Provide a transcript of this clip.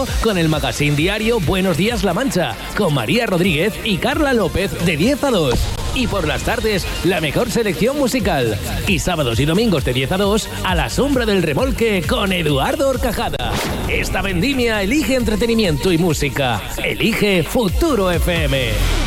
con el magazine diario Buenos Días La Mancha, con María Rodríguez y Carla López de 10 a 2. Y por las tardes, la mejor selección musical. Y sábados y domingos de 10 a 2, a la sombra del remolque con Eduardo Horcajada. Esta vendimia elige entretenimiento y música. Elige Futuro FM.